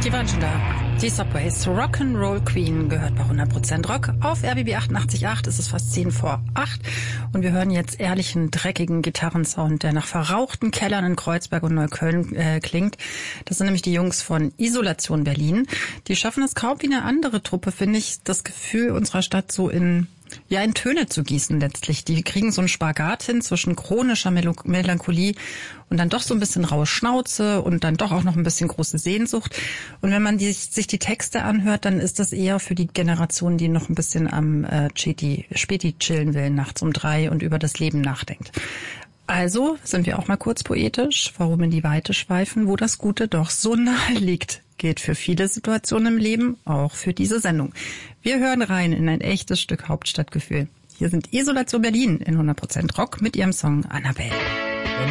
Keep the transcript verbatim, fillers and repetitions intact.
Die waren schon da. Die Subways, Rock'n'Roll Queen, gehört bei hundert Prozent Rock. Auf R B B achtundachtzig Komma acht ist es fast zehn vor acht. Und wir hören jetzt ehrlichen, dreckigen Gitarrensound, der nach verrauchten Kellern in Kreuzberg und Neukölln äh, klingt. Das sind nämlich die Jungs von Isolation Berlin. Die schaffen es kaum wie eine andere Truppe, finde ich, das Gefühl unserer Stadt so in... ja, in Töne zu gießen letztlich. Die kriegen so einen Spagat hin zwischen chronischer Mel- Melancholie und dann doch so ein bisschen raue Schnauze und dann doch auch noch ein bisschen große Sehnsucht. Und wenn man die, sich die Texte anhört, dann ist das eher für die Generation, die noch ein bisschen am äh, Späti, Späti chillen will, nachts um drei und über das Leben nachdenkt. Also sind wir auch mal kurz poetisch, warum in die Weite schweifen, wo das Gute doch so nahe liegt. Geht für viele Situationen im Leben, auch für diese Sendung. Wir hören rein in ein echtes Stück Hauptstadtgefühl. Hier sind Isolation Berlin in hundert Prozent Rock mit ihrem Song Annabelle.